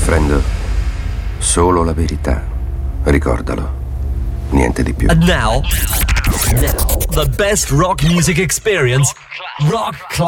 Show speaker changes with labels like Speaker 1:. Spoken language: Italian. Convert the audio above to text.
Speaker 1: offrendo solo la verità. Ricordalo. Niente di più.
Speaker 2: And now, the best rock music experience, Rock Club.